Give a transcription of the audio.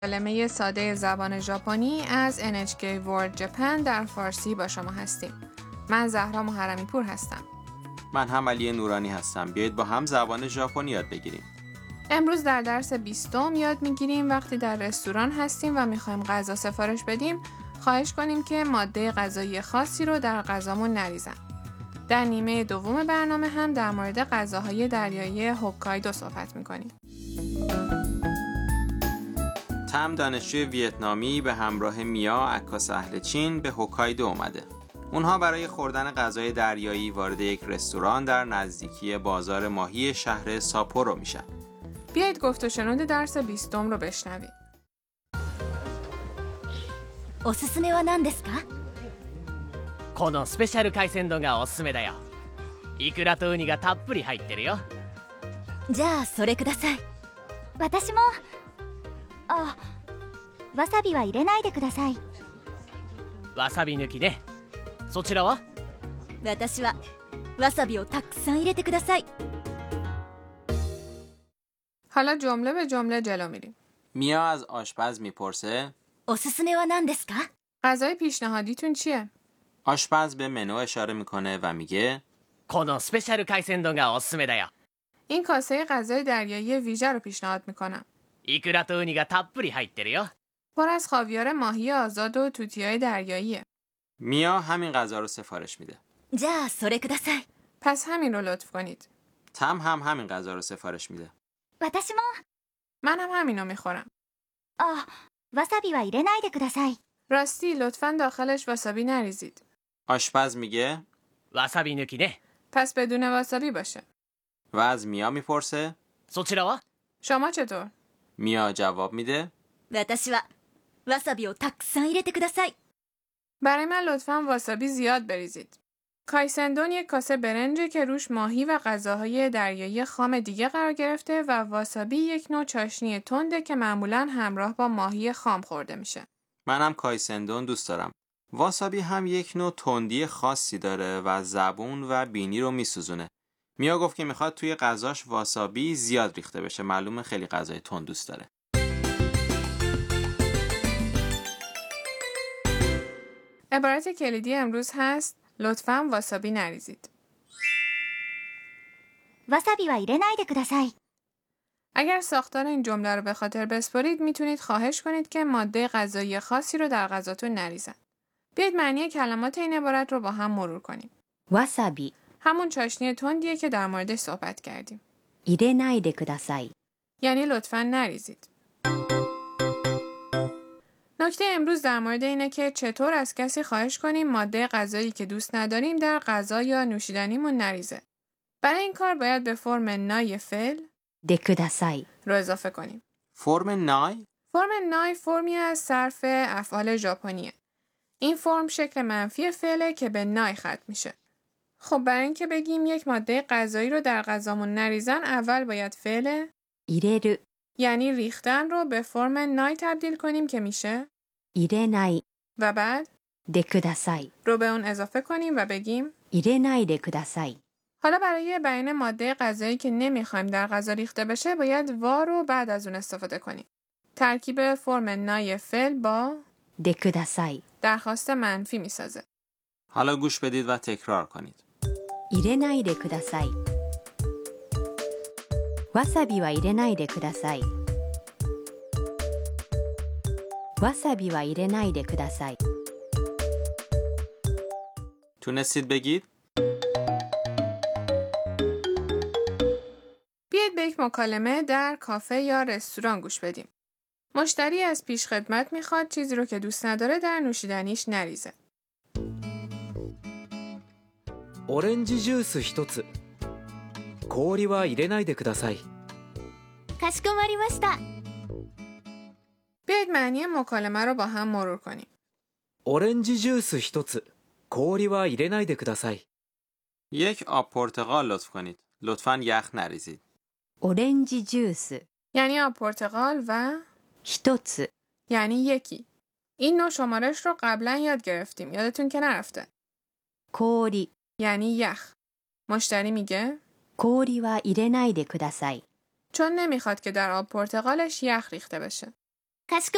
کلمه ساده زبان ژاپنی از NHK World Japan در فارسی با شما هستیم. من زهرا محرمی پور هستم. من هم علی نورانی هستم. بیایید با هم زبان ژاپنی یاد بگیریم. امروز در درس 20 یاد میگیریم وقتی در رستوران هستیم و میخوایم غذا سفارش بدیم، خواهش کنیم که ماده غذایی خاصی رو در غذامون نریزن. در نیمه دوم برنامه هم در مورد غذاهای دریایی هوکایدو صحبت میکنیم. تم دانشجوی ویتنامی به همراه میا عکاس اهل چین به هوکایدو اومده. اونها برای خوردن غذای دریایی وارد یک رستوران در نزدیکی بازار ماهی شهر ساپورو میشن. بیایید گفت و شنود درس 20 رو بشنویم. おすすめは何ですか？ このスペシャル海鮮丼がおすすめだよ。イクラとウニがたっぷり入ってるよ。 じゃあそれください。私も。あ、わさびは入れないでください。 わさび抜きね。そちらは？ 私はわさびをたくさん入れてください。 حالا جمله به جمله جلو میریم. میا از آشپز میپرسه おすすめは何ですか؟ غذای پیشنهادیتون چیه؟ آشپز به منو اشاره میکنه و میگه このスペシャル海鮮丼がおすすめだよ。 این کاسه غذای دریایی ویژه رو پیشنهاد میکنم. イクラとウニがたっぷり入ってるよ。 پر از خاویار ماهی آزاد و توتیای دریاییه. میا همین غذا رو سفارش میده. じゃあそれください。 پس همین رو لطف کنید. تم هم همین غذا رو سفارش میده. 私も。 منم همینو میخورم. あ、わさびは入れないでください。 راستی لطفاً داخلش واسابی نریزید. آشپز میگه わさび抜きね。 پس بدون واسابی باشه. و از میا میپرسه そちらは？ شما چطور؟ میا جواب میده 私はわさびをたくさん入れてください。 برای من لطفاً واسابی زیاد بریزید. کایسندون یک کاسه برنجه که روش ماهی و غذاهای دریایی خام دیگه قرار گرفته و واسابی یک نوع چاشنی تنده که معمولاً همراه با ماهی خام خورده میشه. منم کایسندون دوست دارم. واسابی هم یک نوع تندی خاصی داره و زبون و بینی رو میسوزونه. میا گفت که میخواد توی غذاش واسابی زیاد ریخته بشه. معلومه خیلی غذای تند دوست داره. عبارت کلیدی امروز هست لطفاً واسابی نریزید. わさびは入れないでください。 اگر ساختار این جمله رو به خاطر بسپارید میتونید خواهش کنید که ماده غذایی خاصی رو در غذاتون نریزن. بیایید معنی کلمات این عبارت رو با هم مرور کنیم. わさび همون چاشنی تندیه که در موردش صحبت کردیم. 入れないでください。 یعنی لطفاً نریزید. نکته امروز در مورد اینه که چطور از کسی خواهش کنیم ماده غذایی که دوست نداریم در غذا یا نوشیدنیمون نریزه. برای این کار باید به فرم نای فعل でください。 رو اضافه کنیم. فرم نای فرم نای فرمی از صرف افعال ژاپنیه. این فرم شکل منفی فعله که به نای ختم میشه. خب برای اینکه بگیم یک ماده غذایی رو در غذامون نریزن، اول باید فعل 入れる یعنی ریختن رو به فرم نای تبدیل کنیم که میشه 入れない و بعد でください。 رو به اون اضافه کنیم و بگیم 入れないでください。 حالا برای بیان ماده غذایی که نمیخوایم در غذا ریخته بشه باید وا رو بعد از اون استفاده کنیم. ترکیب فرم نای فعل با でください。 درخواست منفی میسازه. حالا گوش بدید و تکرار کنید. 入れないでください。わさびは入れないでください。わさびは入れないでください。 تونستید بگید؟ بیایید به یک مکالمه در کافه یا رستوران گوش بدیم. مشتری از پیش خدمت میخواد چیزی رو که دوست نداره در نوشیدنیش نریزه. オレンジジュース一つ。氷は入れないでください。 かしこまりました。 بیایید معنی مکالمه رو با هم مرور کنیم. オレンジジュース一つ。氷は入れないでください。 یک آب پرتقال لطف کنید. لطفاً یخ نریزید. オレンジジュース یعنی آب پرتقال و 一つ یعنی یکی. این نوع شمارش رو قبلا یاد گرفتیم. یادتون که نرفته. 氷 یعنی یخ. مشتری میگه 氷は入れないでください。 چون نمیخواد که در آب پرتقالش یخ ریخته بشه. かしこ